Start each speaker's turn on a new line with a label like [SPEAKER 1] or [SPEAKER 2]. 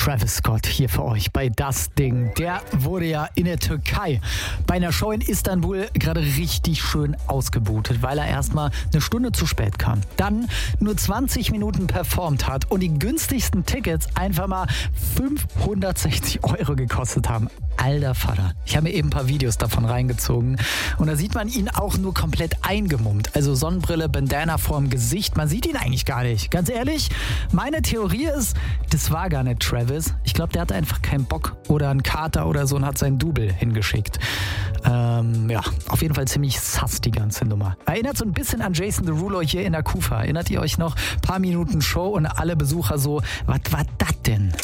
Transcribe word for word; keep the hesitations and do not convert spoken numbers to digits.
[SPEAKER 1] Travis Scott hier für euch bei Das Ding. Der wurde ja in der Türkei bei einer Show in Istanbul gerade richtig schön ausgebutet, weil er erstmal eine Stunde zu spät kam. Dann nur zwanzig Minuten performt hat und die günstigsten Tickets einfach mal fünfhundertsechzig Euro gekostet haben. Alter Vater. Ich habe mir eben ein paar Videos davon reingezogen und da sieht man ihn auch nur komplett eingemummt. Also Sonnenbrille, Bandana vorm Gesicht. Man sieht ihn eigentlich gar nicht. Ganz ehrlich, meine Theorie ist, das war gar nicht Travis. Ich glaube, der hatte einfach keinen Bock oder einen Kater oder so und hat seinen Double hingeschickt. Ähm, ja, auf jeden Fall ziemlich sass die ganze Nummer. Erinnert so ein bisschen an Jason Derulo hier in der Kufa. Erinnert ihr euch noch? Paar Minuten Show und alle Besucher so, was war das denn?